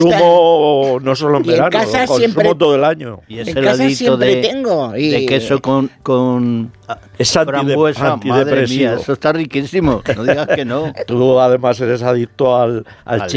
Consumo no solo en Y en verano, casa consumo siempre- todo el año. Y En ese casa heladito siempre de, tengo. Y... de queso con Es frambuesa, madre antidepresivo. mía, eso está riquísimo. No digas que no. Tú además eres adicto al Vale.